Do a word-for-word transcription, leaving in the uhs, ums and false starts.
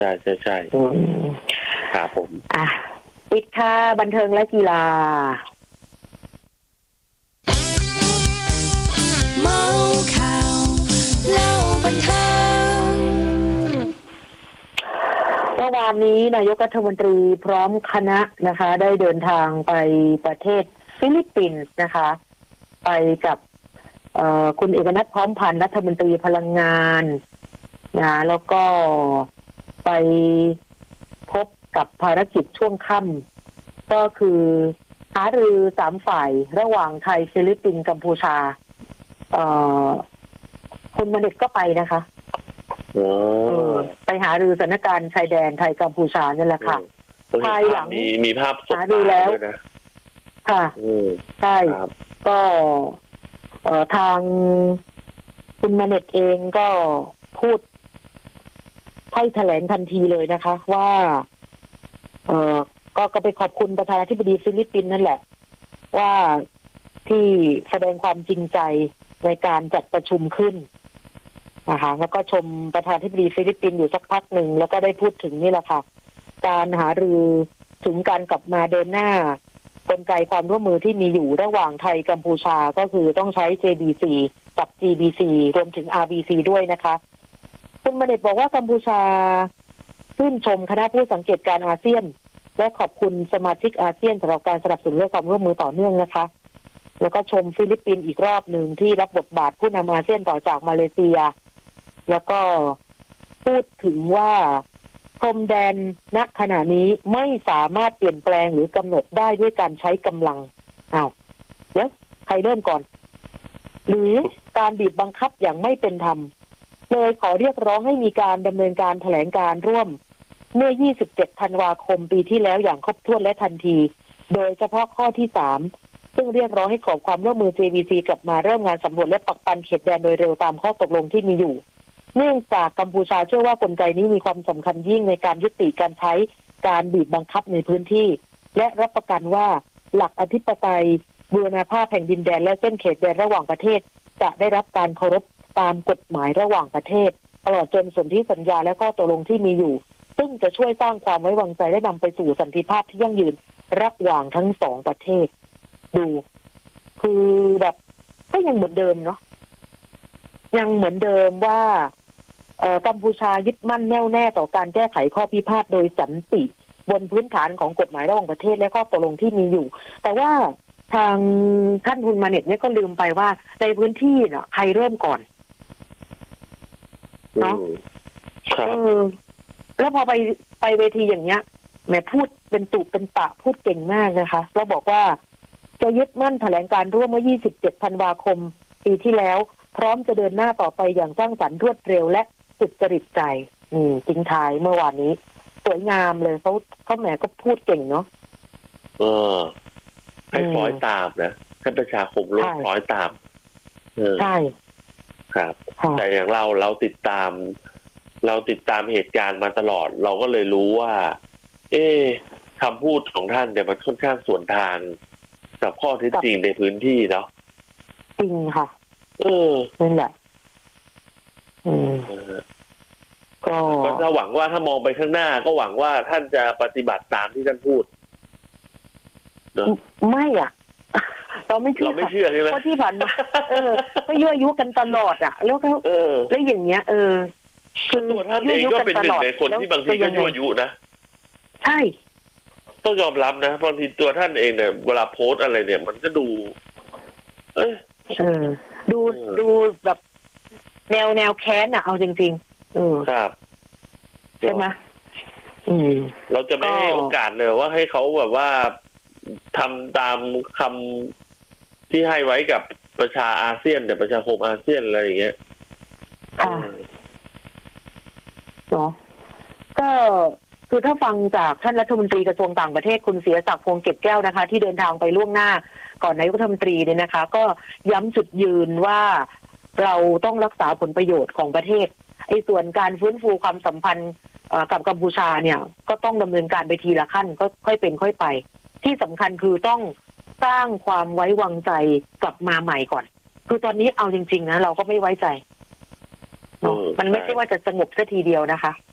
ใช่ใช่ใช่ครับผมอ่ะปิดค่ะบันเทิงและกีฬาเมาข่าวเล่าบันเทิงเมื่อวานนี้นายกรัฐมนตรีพร้อมคณะนะคะได้เดินทางไปประเทศฟิลิปปินส์นะคะไปกับคุณเอกนัท พร้อมพันธ์รัฐมนตรีพลังงานนะแล้วก็ไปพบกับภารกิจช่วงค่ำก็คือหารือสามฝ่ายระหว่างไทยฟิลิปปินส์กัมพูชาคุณมณิตก็ไปนะคะไปหารือสถานการณ์ชายแดนไทยกัมพูชานี่แหละค่ะภายหลังมีมีภาพหารือแล้วค่ะใช่ก็ทางคุณมณิตเองก็พูดให้แถลงทันทีเลยนะคะว่าเออก็ก็ไปขอบคุณประธานาธิบดีฟิลิปปินส์นั่นแหละว่าที่แสดงความจริงใจในการจัดประชุมขึ้นนะคะแล้วก็ชมประธานาธิบดีฟิลิปปินส์อยู่สักพักหนึ่งแล้วก็ได้พูดถึงนี่แหละค่ะการหารือถึงการกลับมาเดินหน้ากลไกความร่วมมือที่มีอยู่ระหว่างไทยกัมพูชาก็คือต้องใช้ เจ บี ซี กับ จี บี ซี รวมถึง อาร์ บี ซี ด้วยนะคะคุณมณิตบอกว่ากัมพูชาชื่นชมคณะผู้สังเกตการอาเซียนและขอบคุณสมาชิกอาเซียนสำหรับการสนับสนุนและความร่วมมือต่อเนื่องนะคะแล้วก็ชมฟิลิปปินส์อีกรอบหนึ่งที่รับบทบาทผู้นำอาเซียนต่อจากมาเลเซียแล้วก็พูดถึงว่าพรมแดนณขณะนี้ไม่สามารถเปลี่ยนแปลงหรือกำหนดได้ด้วยการใช้กำลังอ้าวเดี๋ยวใครเริ่มก่อนหรือการบีบบังคับอย่างไม่เป็นธรรมเลยขอเรียกร้องให้มีการดำเนินการแถลงการร่วมเมื่อยี่สิบเจ็ดธันวาคมปีที่แล้วอย่างครบถ้วนและทันทีโดยเฉพาะข้อที่สามซึ่งเรียกร้องให้ขอความร่วมมือ เจ บี ซี กลับมาเริ่มงานสำรวจและปักปันเขตแดนโดยเร็วตามข้อตกลงที่มีอยู่เนื่องจากกัมพูชาเชื่อว่ากลไกนี้มีความสำคัญยิ่งในการยุติการใช้การบีบบังคับในพื้นที่และรับประกันว่าหลักอธิปไตยบูรณาภาพแห่งดินแดนและเส้นเขตแดนระหว่างประเทศจะได้รับการเคารพตามกฎหมายระหว่างประเทศตลอดจนสนธิสัญญาและข้อตกลงที่มีอยู่ซึ่งจะช่วยสร้างความไว้วางใจและนำไปสู่สันติภาพที่ยั่งยืนระหว่างทั้งสองประเทศดูคือแบบก็ยังเหมือนเดิมเนาะยังเหมือนเดิมว่ากัมพูชายึดมั่นแน่วแน่ต่อการแก้ไขข้อพิพาทโดยสันติบนพื้นฐานของกฎหมายระหว่างประเทศและข้อตกลงที่มีอยู่แต่ว่าทางท่านคุณมาเน็ตเนี่ยก็ลืมไปว่าในพื้นที่เนาะใครเริ่มก่อนเนาะเออแล้วพอไปไปเวทีอย่างเงี้ยแม่พูดเป็นตุเป็นปะพูดเก่งมากนะคะแล้วบอกว่าจะยึดมั่นแถลงการร่วมเมื่อยี่สิบเจ็ดธันวาคมปีที่แล้วพร้อมจะเดินหน้าต่อไปอย่างสร้างสรรค์รวดเร็วและสุดจริตใจอืมทิ้งท้ายเมื่อวานนี้สวยงามเลยเขาเขาแหมก็พูดเก่งเนาะเออให้คล้อยตามนะให้ประชาคมโลกคล้อยตามเออใช่ครับแต่อย่างเราเราติดตามเราติดตามเหตุการณ์มาตลอดเราก็เลยรู้ว่าเอ๊ะคำพูดของท่านเนี่ยมันค่อนข้างสวนทางกับข้อเท็จจริงในพื้นที่เนาะจริงค่ะเออนั่นแหละอืมก็ถ้าหวังว่าถ้ามองไปข้างหน้าก็หวังว่าท่านจะปฏิบัติตามที่ท่านพูดไม่อ่ะเราไม่เชื่อเราไม่เชื่อใช่ไหมเพราะที่ผ่านมาเออก็ยั่วยุกันตลอดอ่ะแล้วก็แล้วอย่างเงี้ยเออคือตัวท่านเองก็เป็นหนึ่งในคนที่บางทีก็ยั่วยุนะใช่ต้องยอมรับนะบางทีตัวท่านเองเนี่ยเวลาโพสอะไรเนี่ยมันก็ดูเออเออดูดูแบบแนวแนวแค้นอ่ะเอาจริงๆเออครับใช่ไหมอืมเราจะไม่ให้โอกาสเลยว่าให้เขาแบบว่าทำตามคำที่ให้ไว้กับประชาอาเซียนแต่ประชาคมอาเซียนอะไรอย่างเงี้ยค่ะเนาะก็คือถ้าฟังจากท่านรัฐมนตรีกระทรวงต่างประเทศคุณเสียศักดิ์พวงเก็บแก้วนะคะที่เดินทางไปล่วงหน้าก่อนนายกรัฐมนตรีเนี่ยนะคะก็ย้ำจุดยืนว่าเราต้องรักษาผลประโยชน์ของประเทศไอ้ส่วนการฟื้นฟูความสัมพันธ์กับกัมพูชาเนี่ยก็ต้องดำเนินการไปทีละขั้นก็ค่อยเป็นค่อยไปที่สำคัญคือต้องสร้างความไว้วางใจกลับมาใหม่ก่อนคือตอนนี้เอาจริงๆนะเราก็ไม่ไว้ใจมันไม่ใช่ว่าจะสงบซะทีเดียวนะคะ